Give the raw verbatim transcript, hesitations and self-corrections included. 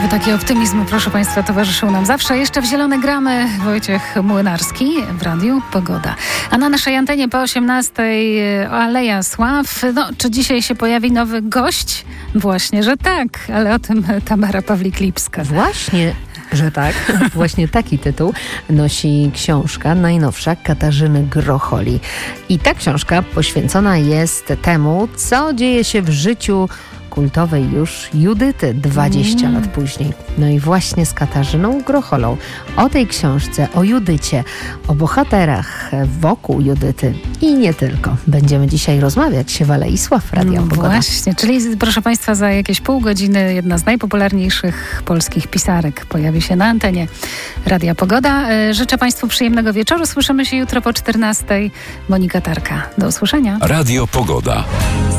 Żeby taki optymizm, proszę Państwa, towarzyszył nam zawsze. Jeszcze w zielone gramy Wojciech Młynarski w Radiu Pogoda. A na naszej antenie po osiemnastej Aleja Sław. No, czy dzisiaj się pojawi nowy gość? Właśnie, że tak, ale o tym Tamara Pawlik-Lipska. Właśnie, że tak. Właśnie taki tytuł nosi książka najnowsza Katarzyny Grocholi. I ta książka poświęcona jest temu, co dzieje się w życiu kultowej już Judyty dwadzieścia mm. lat później. No i właśnie z Katarzyną Grocholą o tej książce, o Judycie, o bohaterach wokół Judyty i nie tylko. Będziemy dzisiaj rozmawiać w Alei Sław Radia no Pogoda. Właśnie, czyli proszę Państwa, za jakieś pół godziny jedna z najpopularniejszych polskich pisarek pojawi się na antenie Radia Pogoda. Życzę Państwu przyjemnego wieczoru. Słyszymy się jutro po czternastej. Monika Tarka. Do usłyszenia. Radio Pogoda.